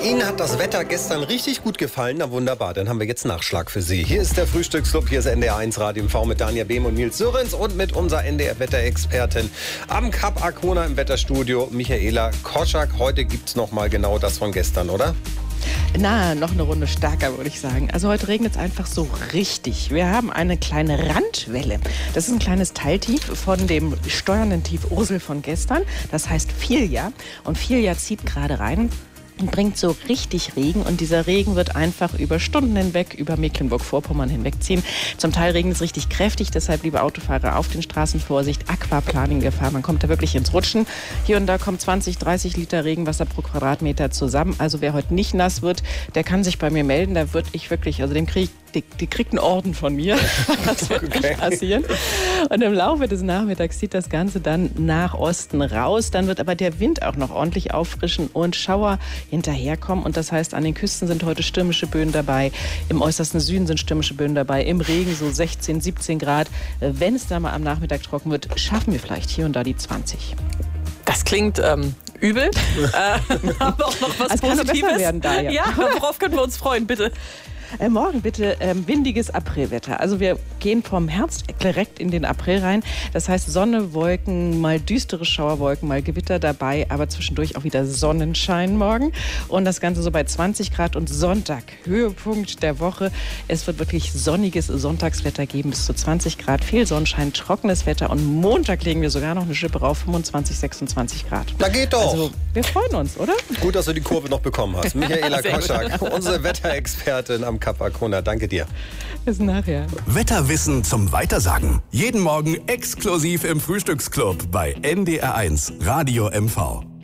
Ihnen hat das Wetter gestern richtig gut gefallen. Na wunderbar, dann haben wir jetzt Nachschlag für Sie. Hier ist der Frühstücksclub, hier ist NDR 1 Radio MV mit Daniel Behm und Nils Sörens und mit unserer NDR-Wetterexpertin am Kap Arkona im Wetterstudio, Michaela Koschak. Heute gibt's noch mal genau das von gestern, oder? Na, noch eine Runde stärker, würde ich sagen. Also heute regnet es einfach so richtig. Wir haben eine kleine Randwelle. Das ist ein kleines Teiltief von dem steuernden Tief Ursel von gestern. Das heißt Filja. Und Filja zieht gerade rein und bringt so richtig Regen. Und dieser Regen wird einfach über Stunden hinweg, über Mecklenburg-Vorpommern hinwegziehen. Zum Teil regnet es richtig kräftig. Deshalb, liebe Autofahrer, auf den Straßen Vorsicht, Aquaplaning-Gefahr. Man kommt da wirklich ins Rutschen. Hier und da kommt 20, 30 Liter Regenwasser pro Quadratmeter zusammen. Also wer heute nicht nass wird, der kann sich bei mir melden. Da würde ich wirklich, also dem kriege die kriegt einen Orden von mir. Das wird nicht passieren. Und im Laufe des Nachmittags zieht das Ganze dann nach Osten raus. Dann wird aber der Wind auch noch ordentlich auffrischen und Schauer hinterherkommen. Und das heißt, an den Küsten sind heute stürmische Böen dabei. Im äußersten Süden sind stürmische Böen dabei. Im Regen so 16, 17 Grad. Wenn es da mal am Nachmittag trocken wird, schaffen wir vielleicht hier und da die 20. Das klingt übel. Aber auch noch was es kann Positives. besser werden da, ja. Ja, worauf können wir uns freuen, bitte? Morgen bitte windiges Aprilwetter. Also wir gehen vom Herbst direkt in den April rein. Das heißt Sonne, Wolken, mal düstere Schauerwolken, mal Gewitter dabei, aber zwischendurch auch wieder Sonnenschein morgen. Und das Ganze so bei 20 Grad und Sonntag, Höhepunkt der Woche. Es wird wirklich sonniges Sonntagswetter geben, bis zu 20 Grad, viel Sonnenschein, trockenes Wetter. Und Montag legen wir sogar noch eine Schippe rauf, 25, 26 Grad. Na geht doch. Also wir freuen uns, oder? Gut, dass du die Kurve noch bekommen hast. Michaela Koschak, unsere Wetterexpertin am Kap Arkona. Danke dir. Bis nachher. Wetterwissen zum Weitersagen. Jeden Morgen exklusiv im Frühstücksclub bei NDR 1 Radio MV.